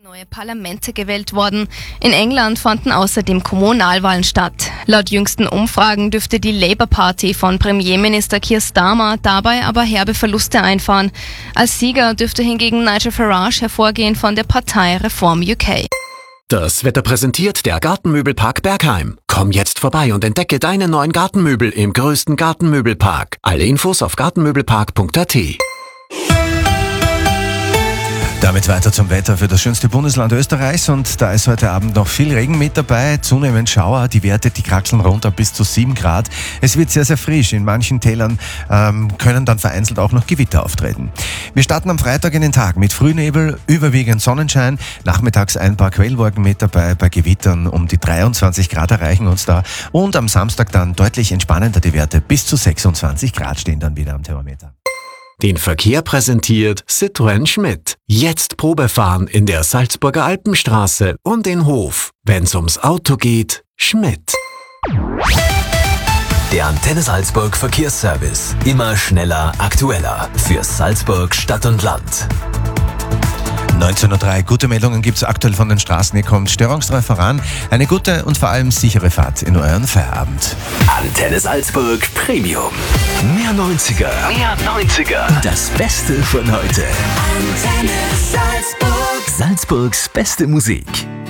Neue Parlamente gewählt worden. In England fanden außerdem Kommunalwahlen statt. Laut jüngsten Umfragen dürfte die Labour Party von Premierminister Keir Starmer dabei aber herbe Verluste einfahren. Als Sieger dürfte hingegen Nigel Farage hervorgehen von der Partei Reform UK. Das Wetter präsentiert der Gartenmöbelpark Bergheim. Komm jetzt vorbei und entdecke deine neuen Gartenmöbel im größten Gartenmöbelpark. Alle Infos auf gartenmöbelpark.at. Damit weiter zum Wetter für das schönste Bundesland Österreichs, und da ist heute Abend noch viel Regen mit dabei, zunehmend Schauer, die Werte, die kraxeln runter bis zu 7 Grad. Es wird sehr, sehr frisch. In manchen Tälern können dann vereinzelt auch noch Gewitter auftreten. Wir starten am Freitag in den Tag mit Frühnebel, überwiegend Sonnenschein, nachmittags ein paar Quellwolken mit dabei, bei Gewittern um die 23 Grad erreichen uns da, und am Samstag dann deutlich entspannender die Werte, bis zu 26 Grad stehen dann wieder am Thermometer. Den Verkehr präsentiert Citroën Schmidt. Jetzt Probefahren in der Salzburger Alpenstraße und in Hof. Wenn's ums Auto geht, Schmidt. Der Antenne Salzburg Verkehrsservice. Immer schneller, aktueller. Für Salzburg Stadt und Land. 19:03 Uhr. Gute Meldungen gibt's aktuell von den Straßen. Ihr kommt störungsfrei voran. Eine gute und vor allem sichere Fahrt in euren Feierabend. Antenne Salzburg Premium. Mehr 90er. Mehr 90er. Das Beste von heute. Antenne Salzburg. Salzburgs beste Musik.